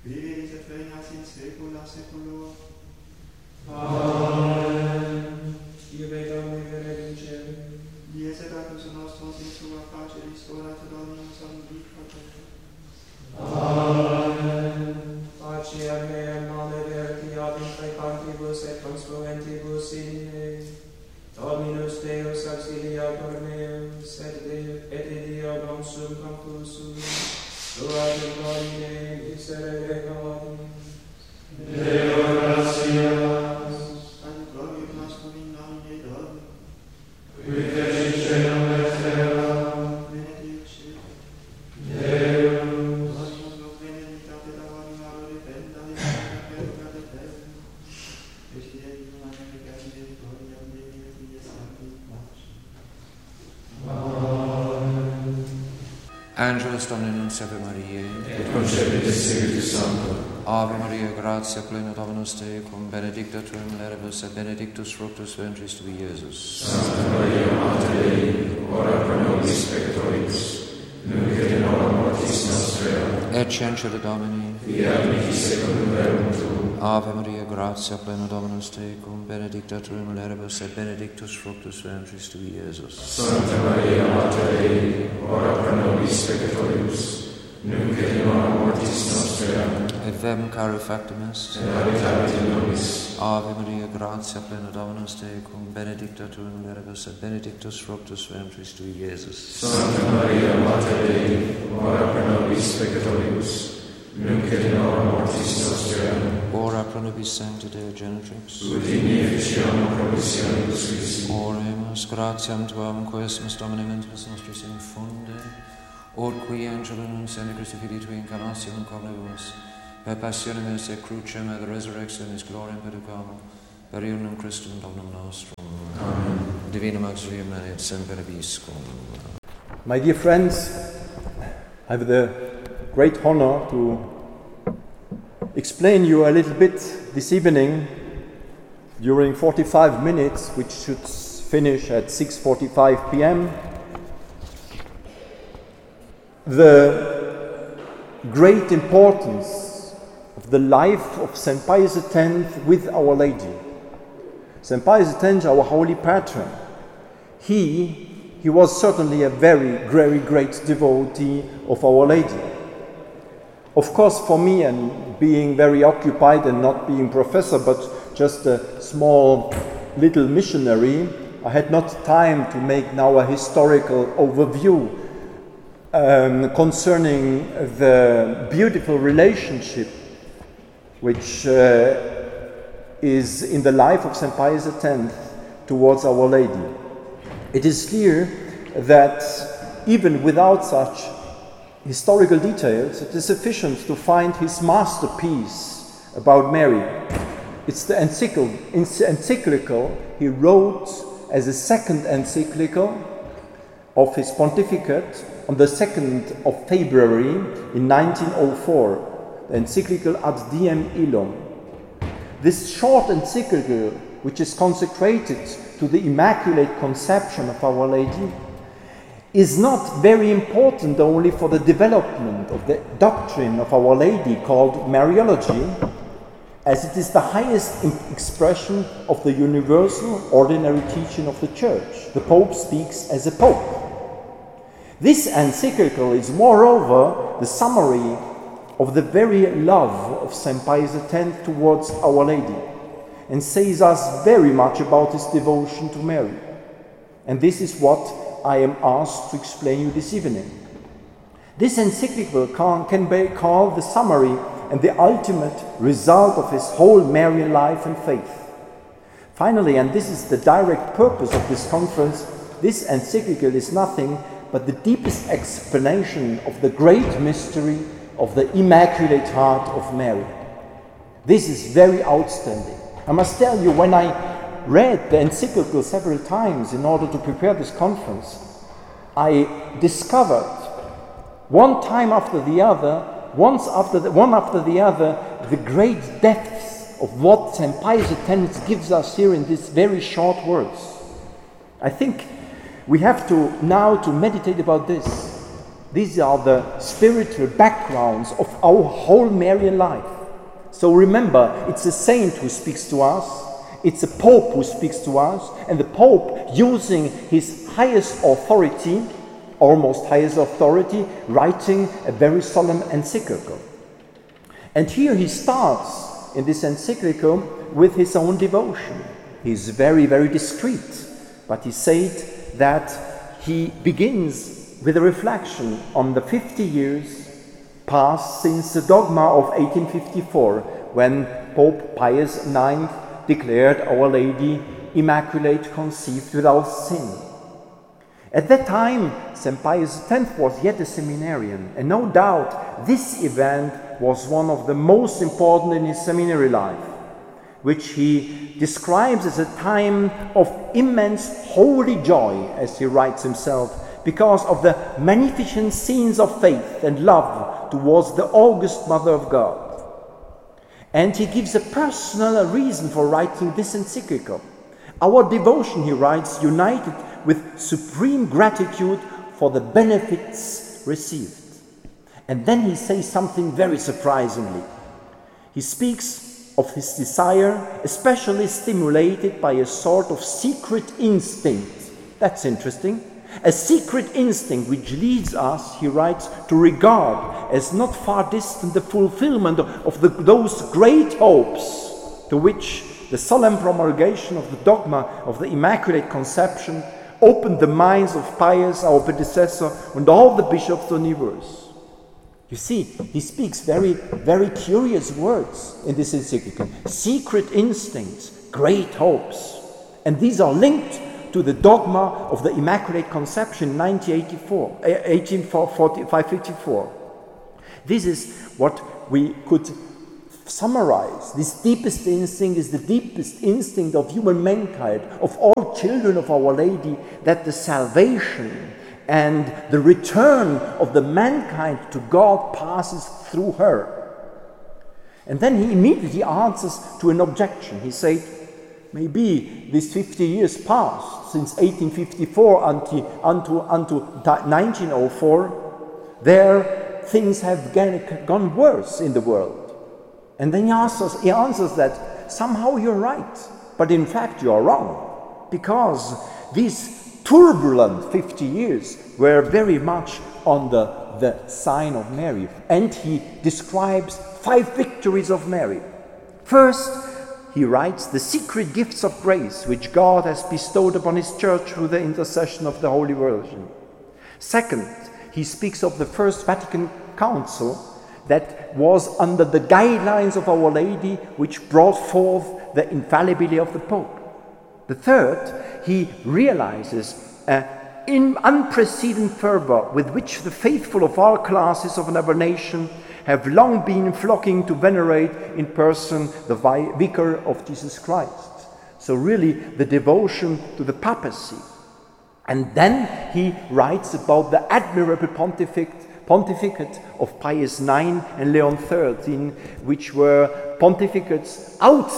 Vivis et regnas in saecula saeculorum. Amen. Iube Domini benedicere. Dies et datus nostros in sua facilis orate Dominus omnipotens. Amen. Pacea meam malevert ad imprecantibus et conspruentibus in me. Dominus Deus auxiliator meum, sed Deo non sum confusus. Tuae Domine miserere nobis. Deo gratias. Ad gloriam nostrum in nomine Domini. Qui fecit caelum et terram. Benedicere. Deus. Dominus nos benedicate laborum aro defenda et perga de terra. Christiani humanae misericordiam Dei et Filii Sancti Pace. Amen. Angelus Domini nunciavit Mariae, Et concepit Spiritus Sancto. Ave Maria, gratia plena Dominus tecum, benedicta tu in mulieribus et benedictus fructus ventris tui, Iesus. Santa Maria, Mater Dei, ora pro nobis peccatoribus, nunc et in hora mortis nostrae. Et cencere Domini, Fiat mihi secundum verbum tuum. Ave Maria, gratia plena Dominus tecum, benedicta tu in mulieribus et benedictus fructus ventris tui, Iesus. Santa Maria, Mater Dei, ora pro nobis peccatoribus, nunc et in hora mortis nostrae. Et vem caro factum est, Et habitavit in nobis. Ave Maria, gratia plena Dominus tecum, benedicta tu in mulieribus et benedictus fructus ventris tui, Iesus. Santa Maria, Mater Dei, ora pro nobis peccatoribus, nunc et in hora mortis nostrae. Ora pro nobis sancta Deo Genitrix. Ut in efficiamur promissionibus Christi. Oremus, gratiam tuam, quaesimus Domine mentibus nostris infunde, or qui angelum nunciandi Christi Filii Tui incarnationem conebus, per passionem et crucem et resurrectionis gloriam perducamur, per ionum Christum Dominum nostrum. Amen. Divinum auxilium et semper viscum. My dear friends, I have the great honor to explain you a little bit this evening during 45 minutes, which should finish at 6:45 p.m. The great importance of the life of St. Pius X with Our Lady. St. Pius X, our holy patron, he was certainly a very, very great devotee of Our Lady. Of course, for me, and being very occupied and not being professor, but just a small little missionary, I had not time to make now a historical overview concerning the beautiful relationship which is in the life of St. Pius X towards Our Lady. It is clear that even without such historical details, it is sufficient to find his masterpiece about Mary. It's the encyclical he wrote as a second encyclical of his pontificate on the 2nd of February in 1904, the encyclical Ad Diem Illum. This short encyclical, which is consecrated to the Immaculate Conception of Our Lady, is not very important only for the development of the doctrine of Our Lady called Mariology, as it is the highest expression of the universal ordinary teaching of the Church. The Pope speaks as a Pope. This encyclical is moreover the summary of the very love of St. Pius X towards Our Lady, and says us very much about his devotion to Mary. And this is what I am asked to explain you this evening. This encyclical can be called the summary and the ultimate result of his whole Marian life and faith. Finally, and this is the direct purpose of this conference, this encyclical is nothing but the deepest explanation of the great mystery of the Immaculate Heart of Mary. This is very outstanding. I must tell you, when I read the encyclical several times in order to prepare this conference, I discovered one time after the other, one after the other, the great depths of what St. Pius X gives us here in these very short words. I think we have to now meditate about this. These are the spiritual backgrounds of our whole Marian life. So remember, it's a saint who speaks to us, it's a pope who speaks to us, and the pope, using his highest authority, almost highest authority, writing a very solemn encyclical. And here he starts in this encyclical with his own devotion. He's very, very discreet, but he said that he begins with a reflection on the 50 years past since the dogma of 1854, when Pope Pius IX declared Our Lady Immaculate Conceived without sin. At that time, St. Pius X was yet a seminarian, and no doubt this event was one of the most important in his seminary life, which he describes as a time of immense holy joy, as he writes himself, because of the magnificent scenes of faith and love towards the august Mother of God. And he gives a personal reason for writing this encyclical. Our devotion, he writes, united with supreme gratitude for the benefits received. And then he says something very surprisingly. He speaks of his desire, especially stimulated by a sort of secret instinct. That's interesting. A secret instinct which leads us, he writes, to regard as not far distant the fulfillment of those great hopes to which the solemn promulgation of the dogma of the Immaculate Conception opened the minds of Pius, our predecessor, and all the bishops of the universe. You see, he speaks very, very curious words in this encyclical. Secret instincts, great hopes. And these are linked to the dogma of the Immaculate Conception in 1854. This is what we could summarize. This deepest instinct is the deepest instinct of human mankind, of all children of Our Lady, that the salvation and the return of the mankind to God passes through her. And then he immediately answers to an objection. He said, maybe these 50 years past, since 1854 until 1904, there things have gone worse in the world. And then he answers that somehow you're right, but in fact you are wrong, because these turbulent 50 years were very much under the sign of Mary. And he describes 5 victories of Mary. First, he writes the secret gifts of grace which God has bestowed upon his church through the intercession of the Holy Virgin. Second, he speaks of the First Vatican Council that was under the guidelines of Our Lady, which brought forth the infallibility of the Pope. The third, he realizes in unprecedented fervor with which the faithful of all classes of our nation have long been flocking to venerate in person the Vicar of Jesus Christ. So really the devotion to the papacy. And then he writes about the admirable pontificate of Pius IX and Leon XIII, which were pontificates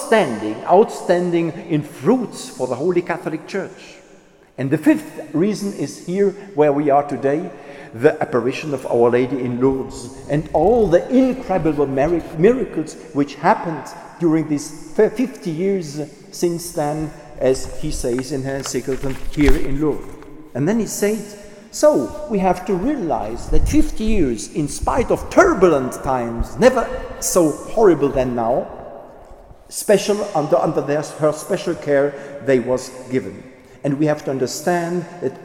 outstanding in fruits for the Holy Catholic Church. And the fifth reason is here where we are today, the apparition of Our Lady in Lourdes and all the incredible miracles which happened during these 50 years since then, as he says in her encyclical here in Lourdes. And then he said, so we have to realize that 50 years, in spite of turbulent times, never so horrible than now, special under her special care they was given. And we have to understand that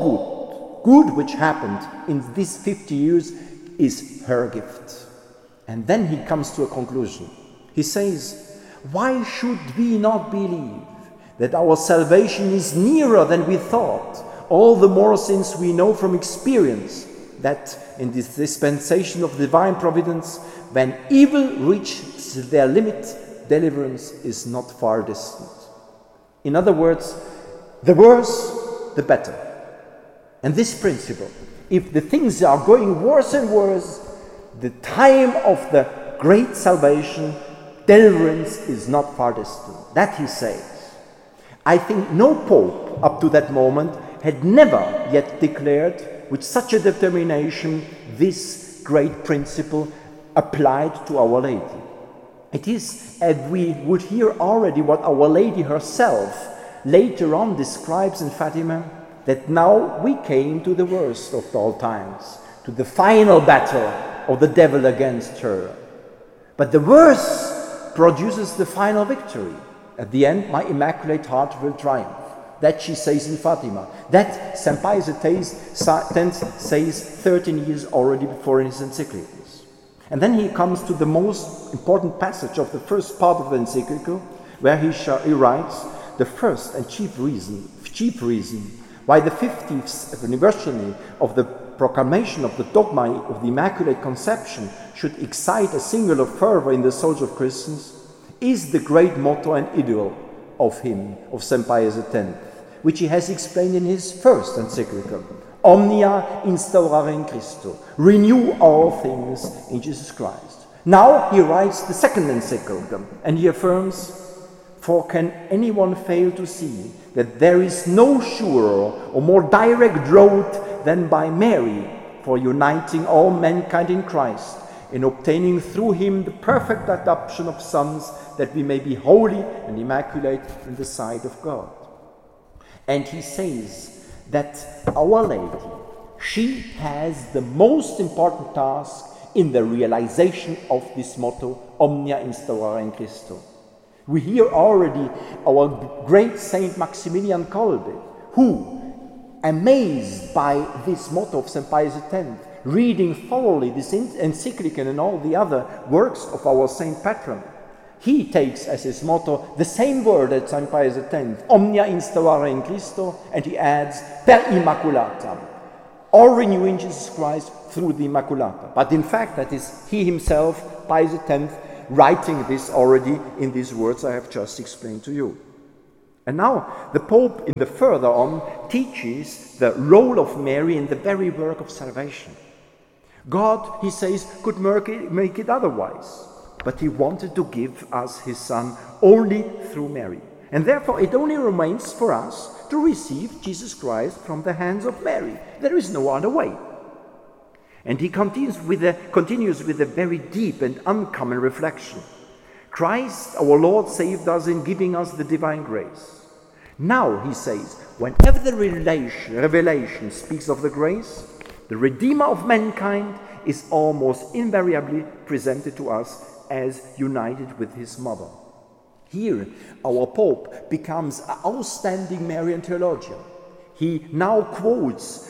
all good which happened in these 50 years is her gift. And then he comes to a conclusion. He says, why should we not believe that our salvation is nearer than we thought? All the more since we know from experience that in this dispensation of divine providence, when evil reaches their limit, deliverance is not far distant. In other words, the worse, the better. And this principle, if the things are going worse and worse, the time of the great salvation, deliverance is not far distant. That he says. I think no pope up to that moment had never yet declared with such a determination this great principle applied to Our Lady. It is, as we would hear already, what Our Lady herself later on describes in Fatima, that now we came to the worst of all times, to the final battle of the devil against her. But the worst produces the final victory. At the end, my Immaculate Heart will triumph. That she says in Fatima. That St. Pius X says 13 years already before in his encyclicals. And then he comes to the most important passage of the first part of the encyclical, where he writes, the first and chief reason why the 50th anniversary of the proclamation of the dogma of the Immaculate Conception should excite a singular fervor in the souls of Christians is the great motto and ideal of St. Pius X, which he has explained in his first encyclical, Omnia instaurare in Christo, renew all things in Jesus Christ. Now he writes the second encyclical, and he affirms, for can anyone fail to see that there is no surer or more direct road than by Mary for uniting all mankind in Christ, in obtaining through him the perfect adoption of sons, that we may be holy and immaculate in the sight of God. And he says that Our Lady, she has the most important task in the realization of this motto, Omnia instaurare in Christo. We hear already our great Saint Maximilian Kolbe, who, amazed by this motto of St. Pius X, reading thoroughly this encyclical and all the other works of our Saint Patron, he takes as his motto the same word as St. Pius X, Omnia instaurare in Christo, and he adds, per Immaculatam, all renewing Jesus Christ through the Immaculata. But in fact, that is he himself, Pius X, writing this already in these words I have just explained to you. And now the Pope, in the further on, teaches the role of Mary in the very work of salvation. God, he says, could make it otherwise, but he wanted to give us his Son only through Mary. And therefore it only remains for us to receive Jesus Christ from the hands of Mary. There is no other way. And he continues with a very deep and uncommon reflection. Christ, our Lord, saved us in giving us the divine grace. Now, he says, whenever the revelation speaks of the grace, the Redeemer of mankind is almost invariably presented to us as united with his mother. Here, our Pope becomes an outstanding Marian theologian. He now quotes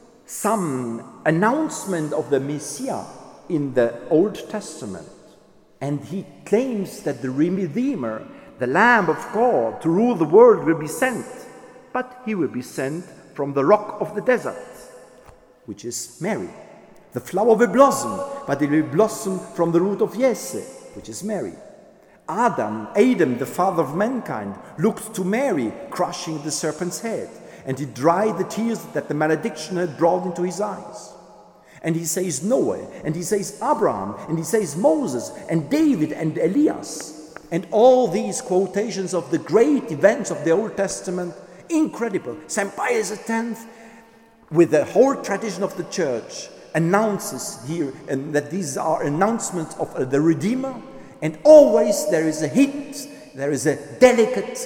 some announcement of the Messiah in the Old Testament, and he claims that the Redeemer, the Lamb of God to rule the world, will be sent, but he will be sent from the rock of the desert, which is Mary. The flower will blossom, but it will blossom from the root of Jesse, which is Mary. Adam, the father of mankind, looked to Mary crushing the serpent's head, and he dried the tears that the malediction had brought into his eyes. And he says Noah, and he says Abraham, and he says Moses, and David, and Elias. And all these quotations of the great events of the Old Testament, incredible. St. Pius X, with the whole tradition of the Church, announces here and that these are announcements of the Redeemer, and always there is a hint, there is a delicate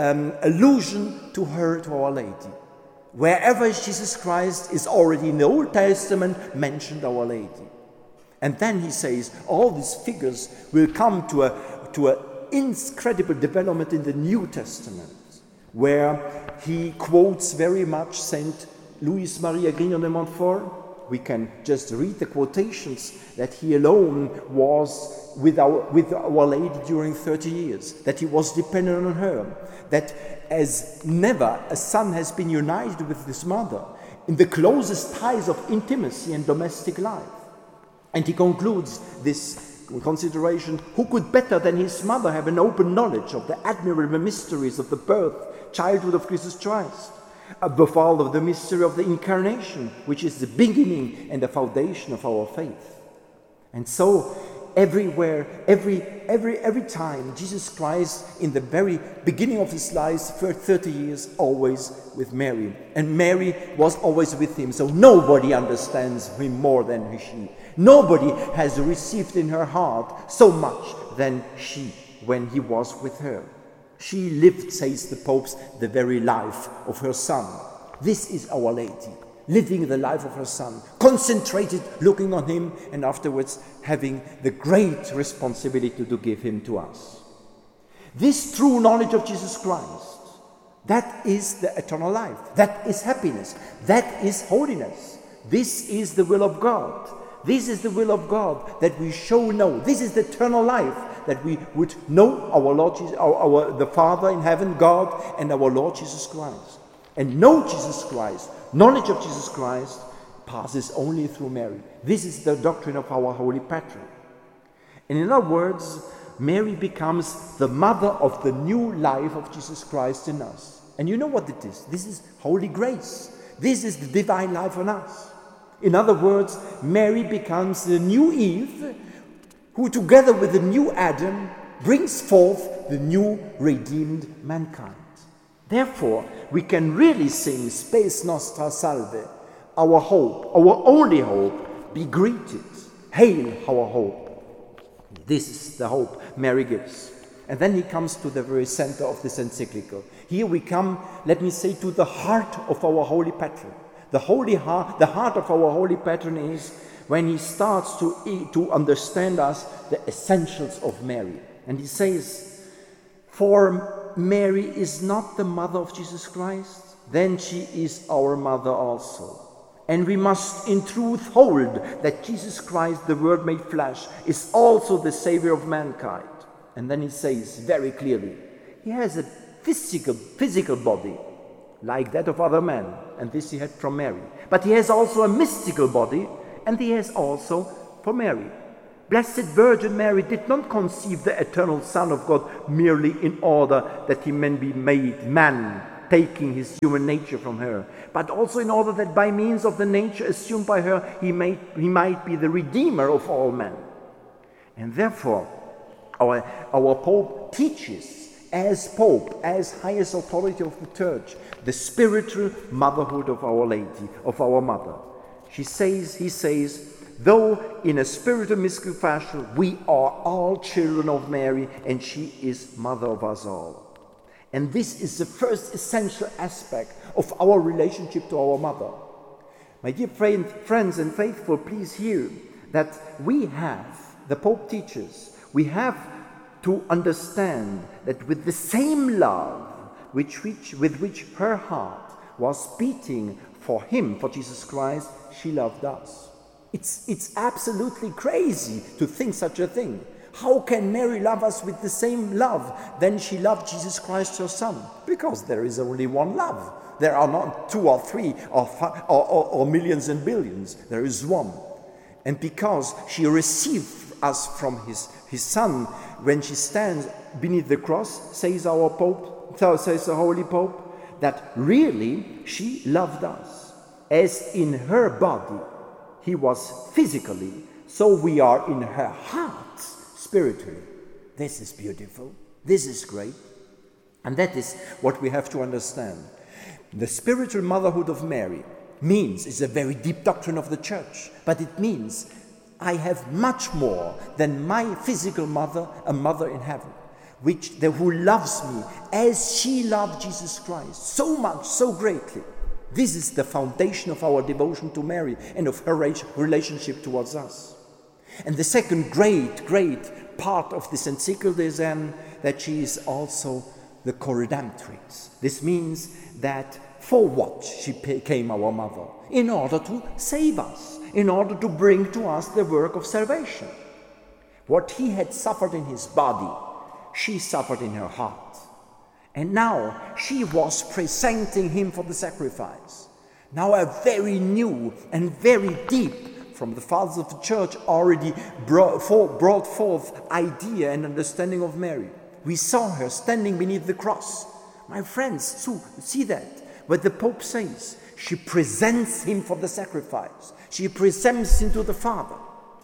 allusion to her, to Our Lady. Wherever Jesus Christ is already in the Old Testament mentioned Our Lady. And then he says all these figures will come to an incredible development in the New Testament, where he quotes very much Saint Louis Maria Grignon de Montfort. We can just read the quotations that he alone was with Our Lady during 30 years, that he was dependent on her, that as never a son has been united with his mother in the closest ties of intimacy and domestic life. And he concludes this consideration, who could better than his mother have an open knowledge of the admirable mysteries of the birth, childhood of Jesus Christ, above all of the mystery of the Incarnation, which is the beginning and the foundation of our faith. And so everywhere, every time. Jesus Christ, in the very beginning of his life, for 30 years, always with Mary. And Mary was always with him. So nobody understands him more than she. Nobody has received in her heart so much than she when he was with her. She lived, says the popes, the very life of her Son. This is Our Lady, living the life of her Son, concentrated, looking on him, and afterwards having the great responsibility to give him to us. This true knowledge of Jesus Christ, that is the eternal life, that is happiness, that is holiness. This is the will of God. This is the will of God, that we shall know. This is the eternal life, that we would know our Lord Jesus, the Father in heaven, God, and our Lord Jesus Christ. And know Jesus Christ, knowledge of Jesus Christ, passes only through Mary. This is the doctrine of our Holy Patron. And in other words, Mary becomes the mother of the new life of Jesus Christ in us. And you know what it is? This is Holy Grace. This is the divine life on us. In other words, Mary becomes the new Eve, who together with the new Adam brings forth the new redeemed mankind. Therefore, we can really sing Spes Nostra Salve, our hope, our only hope, be greeted. Hail our hope. This is the hope Mary gives. And then he comes to the very center of this encyclical. Here we come, let me say, to the heart of our Holy Patron. The heart of our Holy Patron is when he starts to understand us the essentials of Mary. And he says, for Mary is not the mother of Jesus Christ, then she is our mother also. And we must in truth hold that Jesus Christ, the Word made flesh, is also the Savior of mankind. And then he says very clearly, he has a physical body, like that of other men, and this he had from Mary. But he has also a mystical body, and he has also from Mary. Blessed Virgin Mary did not conceive the eternal Son of God merely in order that he may be made man, taking his human nature from her, but also in order that by means of the nature assumed by her, he might be the Redeemer of all men. And therefore, our Pope teaches, as Pope, as highest authority of the Church, the spiritual motherhood of Our Lady, of our Mother. He says, though in a spiritual mystical fashion, we are all children of Mary, and she is mother of us all. And this is the first essential aspect of our relationship to our Mother. My dear friends and faithful, please hear that we have, the Pope teaches, we have to understand that with the same love with which her heart was beating for him, for Jesus Christ, she loved us. It's absolutely crazy to think such a thing. How can Mary love us with the same love than she loved Jesus Christ, her Son? Because there is only one love. There are not 2 or 3 or millions and billions. There is one. And because she received us from his Son, when she stands beneath the cross, says our Pope, says the Holy Pope, that really she loved us. As in her body he was physically, so we are in her heart spiritually. This is beautiful. This is great. And that is what we have to understand. The spiritual motherhood of Mary it's a very deep doctrine of the Church, but it means I have much more than my physical mother, a mother in heaven, who loves me as she loved Jesus Christ, so much, so greatly. This is the foundation of our devotion to Mary and of her relationship towards us. And the second great part of this encyclical is then that she is also the co-redemptrix. This means that for what she became our mother? In order to save us, in order to bring to us the work of salvation. What he had suffered in his body, she suffered in her heart. And now she was presenting him for the sacrifice. Now a very new and very deep, from the fathers of the Church, already brought forth idea and understanding of Mary. We saw her standing beneath the cross. My friends, see that. What the Pope says, she presents him for the sacrifice. She presents him to the Father.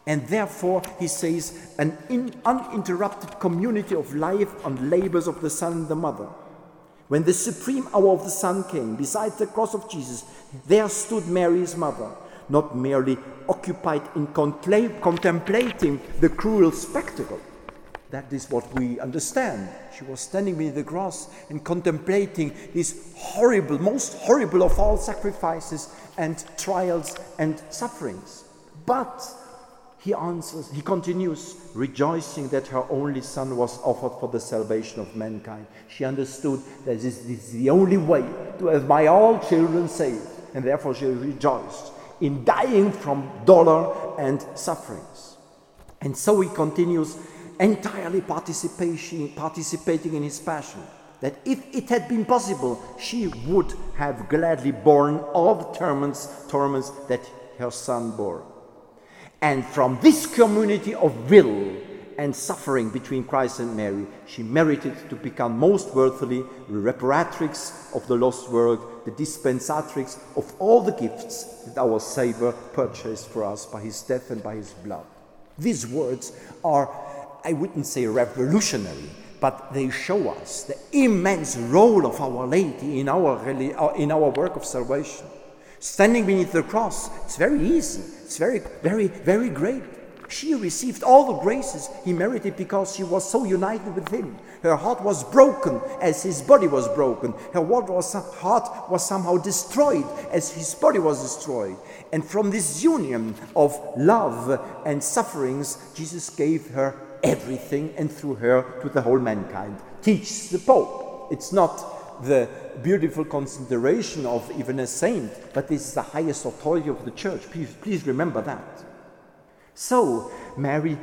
And therefore, he says, an uninterrupted community of life and labors of the Son and the Mother. When the supreme hour of the Son came, beside the cross of Jesus, there stood Mary, his mother, not merely occupied in contemplating the cruel spectacle. That is what we understand. She was standing beneath the cross and contemplating these horrible, most horrible of all sacrifices and trials and sufferings. But he continues, rejoicing that her only Son was offered for the salvation of mankind. She understood that this is the only way to have my all children saved, and therefore she rejoiced in dying from dolor and sufferings. And so he continues, entirely participating in his passion, that if it had been possible, she would have gladly borne all the torments that her Son bore. And from this community of will and suffering between Christ and Mary, she merited to become most worthily the reparatrix of the lost world, the dispensatrix of all the gifts that our Savior purchased for us by his death and by his blood. These words are, I wouldn't say revolutionary, but they show us the immense role of Our Lady in our work of salvation. Standing beneath the cross, it's very easy. It's very, very, very great. She received all the graces he merited because she was so united with him. Her heart was broken as his body was broken. Her heart was somehow destroyed as his body was destroyed. And from this union of love and sufferings, Jesus gave her everything, and through her to the whole mankind. Teaches the Pope. It's not the beautiful consideration of even a saint, but this is the highest authority of the Church. Please remember that. So, Mary,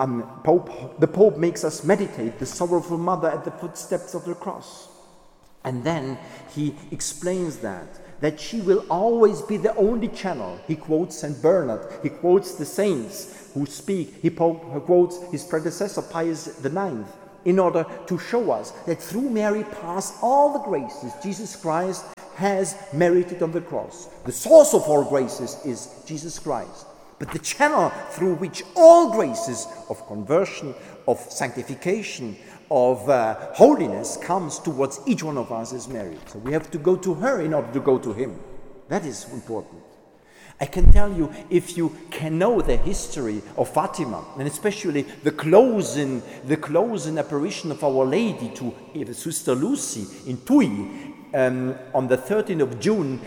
the Pope makes us meditate the sorrowful mother at the footsteps of the cross. And then he explains that she will always be the only channel. He quotes St. Bernard, he quotes the saints who speak, he quotes his predecessor Pius IX, in order to show us that through Mary pass all the graces Jesus Christ has merited on the cross. The source of all graces is Jesus Christ. But the channel through which all graces of conversion, of sanctification, of holiness comes towards each one of us is Mary. So we have to go to her in order to go to him. That is important. I can tell you, if you can know the history of Fatima, and especially the closing apparition of Our Lady to Sister Lucy in Tuy on the 13th of June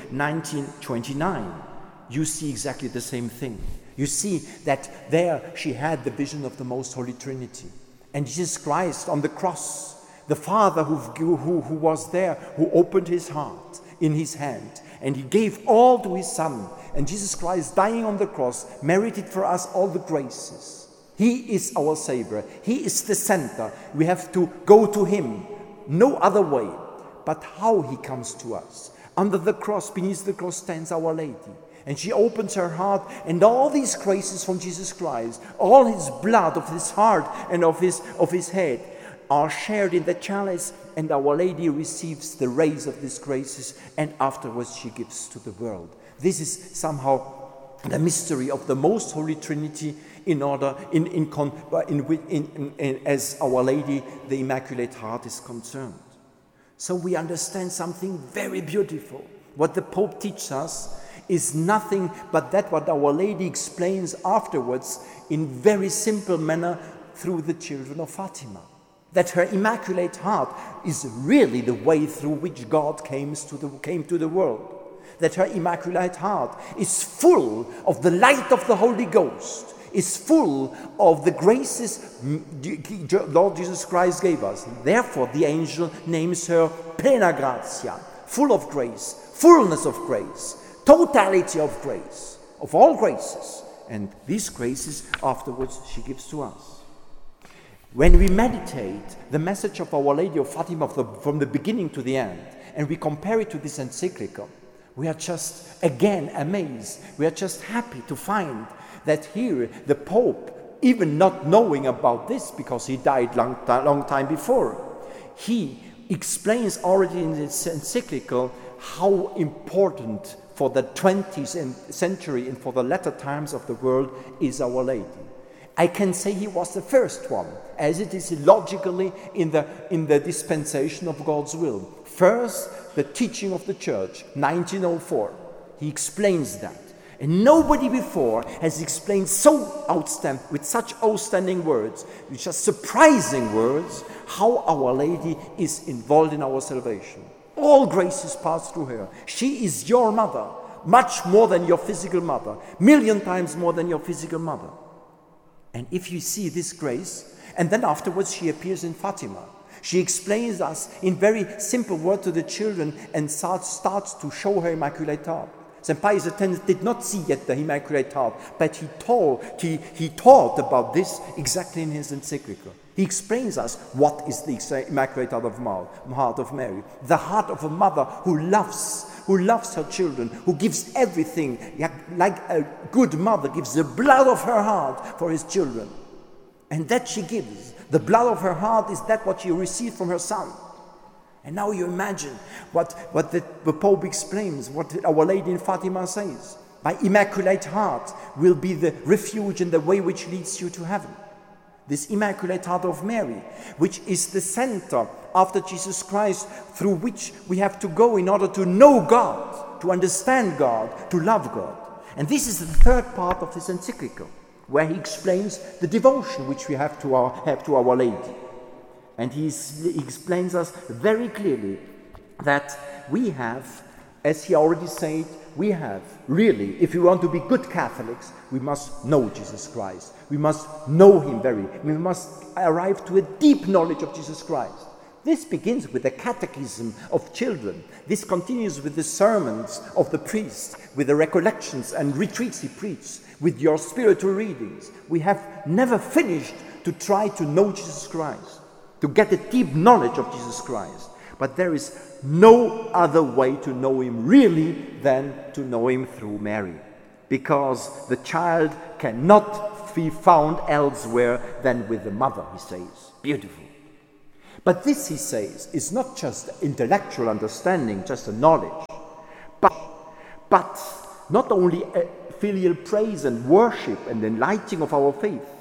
1929, you see exactly the same thing. You see that there she had the vision of the Most Holy Trinity. And Jesus Christ on the cross, the Father who was there, who opened his heart in his hand, and he gave all to his Son. And Jesus Christ, dying on the cross, merited for us all the graces. He is our Savior. He is the center. We have to go to him. No other way. But how he comes to us. Under the cross, beneath the cross, stands Our Lady. And she opens her heart, and all these graces from Jesus Christ, all his blood of his heart and of his head, are shared in the chalice, and Our Lady receives the rays of these graces, and afterwards she gives to the world. This is somehow the mystery of the Most Holy Trinity as Our Lady, the Immaculate Heart, is concerned. So we understand something very beautiful. What the Pope teaches us is nothing but that what Our Lady explains afterwards in very simple manner through the children of Fatima. That her Immaculate Heart is really the way through which God came to the world. That her Immaculate Heart is full of the light of the Holy Ghost, is full of the graces Lord Jesus Christ gave us. Therefore, the angel names her plena gratia, full of grace, fullness of grace, totality of grace, of all graces. And these graces afterwards she gives to us. When we meditate the message of Our Lady of Fatima from the beginning to the end, and we compare it to this encyclical, we are just again amazed. We are just happy to find that here the Pope, even not knowing about this because he died long time before, he explains already in this encyclical how important for the 20th century and for the latter times of the world is Our Lady. I can say he was the first one, as it is logically in the dispensation of God's will. First, the teaching of the Church, 1904. He explains that. And nobody before has explained so outstanding, with such outstanding words, which are surprising words, how Our Lady is involved in our salvation. All graces pass through her. She is your mother, much more than your physical mother, 1,000,000 times more than your physical mother. And if you see this grace, and then afterwards she appears in Fatima, she explains us in very simple words to the children and starts to show her Immaculate Heart. St. Pius X did not see yet the Immaculate Heart, but he taught about this exactly in his encyclical. He explains us what is the Immaculate Heart of Mary, the heart of a mother who loves her children, who gives everything, like a good mother gives the blood of her heart for his children. And that she gives, the blood of her heart, is that what she received from her son. And now you imagine what the Pope explains, what Our Lady in Fatima says. My Immaculate Heart will be the refuge and the way which leads you to heaven. This Immaculate Heart of Mary, which is the center after Jesus Christ, through which we have to go in order to know God, to understand God, to love God. And this is the third part of this encyclical, where he explains the devotion which we have to Our Lady. And he explains us very clearly that we have, as he already said, we have really, if we want to be good Catholics, we must know Jesus Christ. We must know him we must arrive to a deep knowledge of Jesus Christ. This begins with the catechism of children. This continues with the sermons of the priest, with the recollections and retreats he preached, with your spiritual readings. We have never finished to try to know Jesus Christ, to get a deep knowledge of Jesus Christ. But there is no other way to know him really than to know him through Mary. Because the child cannot be found elsewhere than with the mother, he says. Beautiful. But this, he says, is not just intellectual understanding, just a knowledge, but not only a filial praise and worship and enlightening of our faith,